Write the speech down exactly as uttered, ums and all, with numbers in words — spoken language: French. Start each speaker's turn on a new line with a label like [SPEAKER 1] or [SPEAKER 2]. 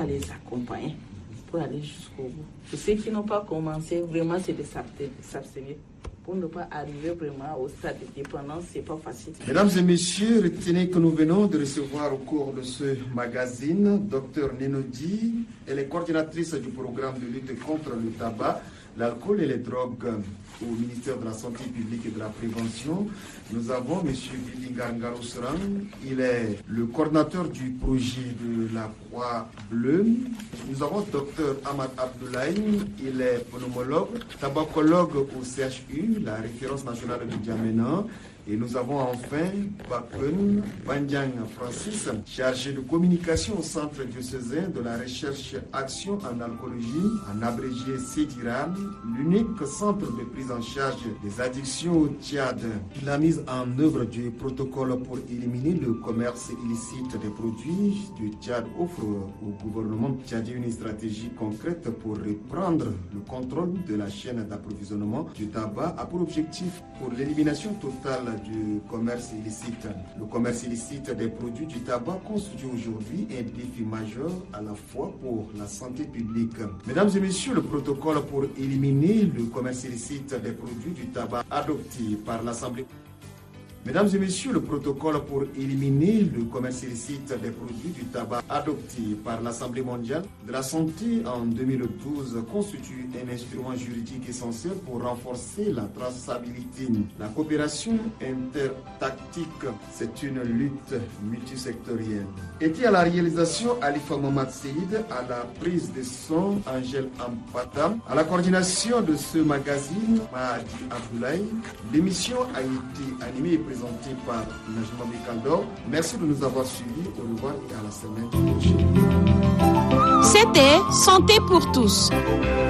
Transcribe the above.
[SPEAKER 1] doit les accompagner pour aller jusqu'au bout. Pour ceux qui n'ont pas commencé, vraiment, c'est de s'abstenir. Pour ne pas arriver vraiment au stade de dépendance, c'est pas facile.
[SPEAKER 2] Mesdames et messieurs, retenez que nous venons de recevoir au cours de ce magazine Docteur Nenodi. Elle est coordinatrice du programme de lutte contre le tabac, l'alcool et les drogues au ministère de la Santé publique et de la Prévention. Nous avons M. Bilingar Osran, il est le coordinateur du projet de la Croix Bleue. Nous avons Dr Ahmad Abdoulaye, il est pneumologue, tabacologue au C H U, la référence nationale du Djamena. Et nous avons enfin Bakun Bandiang Francis, chargé de communication au Centre diocésain de la recherche action en alcoolologie, en abrégé CEDIRAM, l'unique centre de prise en charge des addictions au Tchad. La mise en œuvre du protocole pour éliminer le commerce illicite des produits du Tchad offre au gouvernement tchadien une stratégie concrète pour reprendre le contrôle de la chaîne d'approvisionnement du tabac a pour objectif pour l'élimination totale du commerce illicite. Le commerce illicite des produits du tabac constitue aujourd'hui un défi majeur à la fois pour la santé publique. Mesdames et messieurs, le protocole pour éliminer le commerce illicite des produits du tabac adopté par l'Assemblée Mesdames et messieurs, le protocole pour éliminer le commerce illicite des produits du tabac adopté par l'Assemblée mondiale de la santé en deux mille douze constitue un instrument juridique essentiel pour renforcer la traçabilité. La coopération intertactique, c'est une lutte multisectorielle. Était à la réalisation Alifa Mohamed Seïd, à la prise de son Angèle Ampata, à la coordination de ce magazine Mahdi Abdoulaye. L'émission a été animée et présentée par Najma Bikandor. Merci de nous avoir suivis. Au revoir et à la semaine prochaine.
[SPEAKER 3] C'était Santé pour tous.